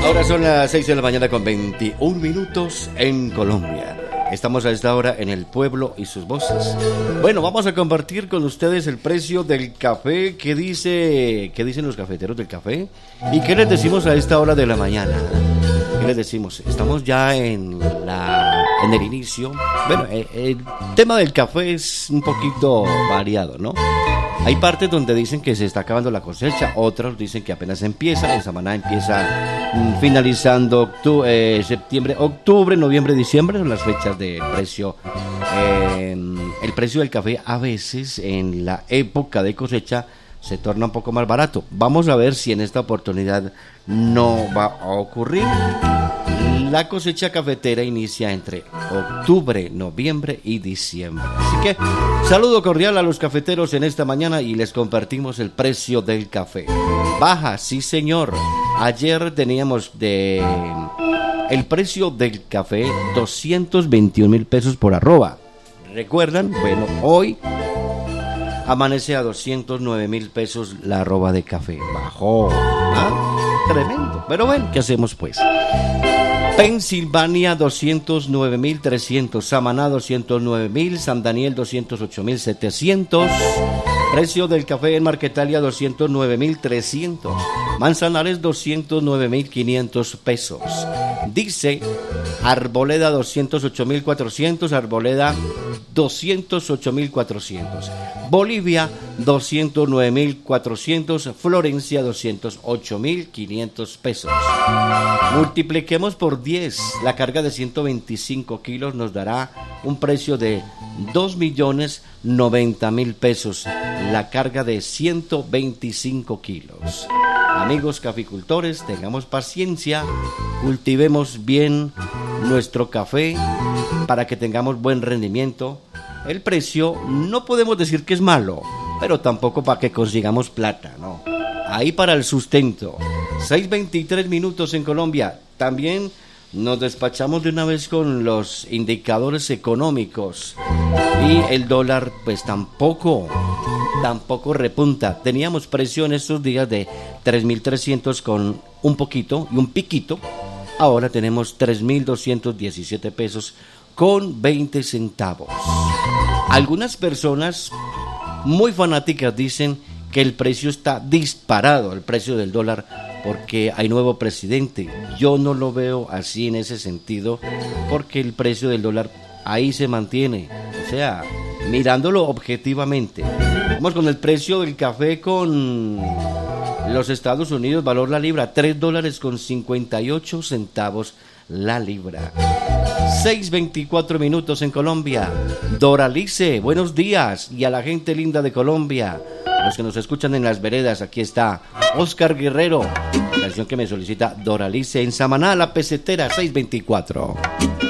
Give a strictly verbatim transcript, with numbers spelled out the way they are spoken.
Ahora son las seis de la mañana con veintiún minutos en Colombia. Estamos a esta hora en el pueblo y sus voces. Bueno, vamos a compartir con ustedes el precio del café. ¿Qué dice, qué dicen los cafeteros del café? ¿Y qué les decimos a esta hora de la mañana? ¿Qué les decimos? Estamos ya en la en el inicio. Bueno, el tema del café es un poquito variado, ¿no? Hay partes donde dicen que se está acabando la cosecha, otros dicen que apenas empieza. En Samaná empieza mm, finalizando octubre, eh, septiembre, octubre, noviembre, diciembre, son las fechas del precio. Eh, el precio del café a veces en la época de cosecha se torna un poco más barato. Vamos a ver si en esta oportunidad no va a ocurrir. La cosecha cafetera inicia entre octubre, noviembre y diciembre. Así que saludo cordial a los cafeteros en esta mañana y les compartimos el precio del café. Baja, sí señor. Ayer teníamos de el precio del café doscientos veintiún mil pesos por arroba. ¿Recuerdan? Bueno, hoy amanece a doscientos nueve mil pesos la arroba de café. Bajó. ¿Ah? Tremendo. Pero bueno, ¿qué hacemos pues? Pensilvania doscientos nueve mil trescientos, Samaná doscientos nueve mil, San Daniel doscientos ocho mil setecientos, precio del café en Marquetalia doscientos nueve mil trescientos, Manzanares doscientos nueve mil quinientos pesos. Dice Arboleda doscientos ocho mil cuatrocientos, Arboleda doscientos ocho mil cuatrocientos, Bolivia doscientos nueve mil cuatrocientos, Florencia doscientos ocho mil quinientos pesos. Multipliquemos por diez, la carga de ciento veinticinco kilos nos dará un precio de dos millones noventa mil pesos, la carga de ciento veinticinco kilos. Amigos caficultores, tengamos paciencia, cultivemos bien nuestro café para que tengamos buen rendimiento. El precio no podemos decir que es malo, pero tampoco para que consigamos plata, ¿no? Ahí para el sustento. seis veintitrés minutos en Colombia. También nos despachamos de una vez con los indicadores económicos. Y el dólar pues tampoco, tampoco repunta. Teníamos precio en estos días de tres mil trescientos con un poquito y un piquito. Ahora tenemos tres mil doscientos diecisiete pesos con veinte centavos. Algunas personas muy fanáticas dicen que el precio está disparado, el precio del dólar, porque hay nuevo presidente. Yo no lo veo así en ese sentido, porque el precio del dólar ahí se mantiene. O sea, mirándolo objetivamente. Vamos con el precio del café con los Estados Unidos, valor la libra, tres dólares con cincuenta y ocho centavos la libra. seis veinticuatro minutos en Colombia. Doralice, buenos días. Y a la gente linda de Colombia, los que nos escuchan en las veredas, aquí está Oscar Guerrero, canción que me solicita Doralice en Samaná, la pesetera, seis veinticuatro.